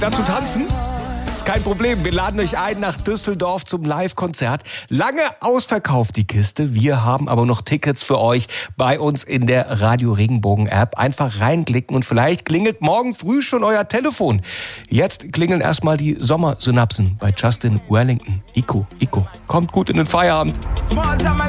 Dazu tanzen? Ist kein Problem. Wir laden euch ein nach Düsseldorf zum Live-Konzert. Lange ausverkauft die Kiste. Wir haben aber noch Tickets für euch bei uns in der Radio Regenbogen App. Einfach reinklicken und vielleicht klingelt morgen früh schon euer Telefon. Jetzt klingeln erstmal die Sommersynapsen bei Justin Wellington. Ico, kommt gut in den Feierabend.